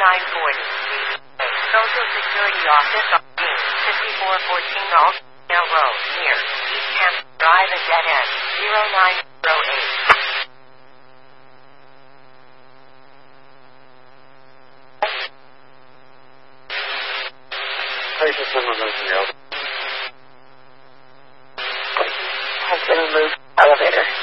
Social Security Office on 5414 Altdale Road, near East Camp Drive at dead end, 0908. Place of someone else. Has been removed. Elevator.